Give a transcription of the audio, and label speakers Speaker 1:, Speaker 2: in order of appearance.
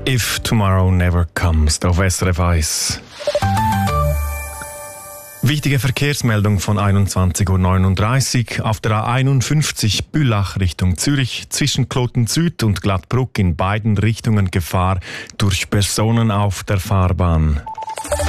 Speaker 1: If Tomorrow Never Comes auf SRF 1. Wichtige Verkehrsmeldung von 21.39 Uhr. Auf der A51 Bülach Richtung Zürich zwischen Kloten Süd und Glattbruck in beiden Richtungen Gefahr durch Personen auf der Fahrbahn.